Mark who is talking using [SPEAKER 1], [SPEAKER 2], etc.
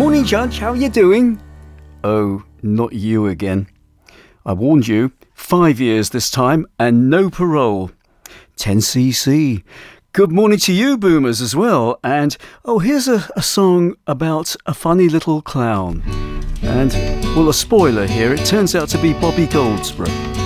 [SPEAKER 1] Morning, Judge. How are you doing? Oh, not you again. I warned you. 5 years this time and no parole. 10cc. Good morning to you, boomers, as well. And, here's a song about a funny little clown. And, well, a spoiler here. It turns out to be Bobby Goldsboro.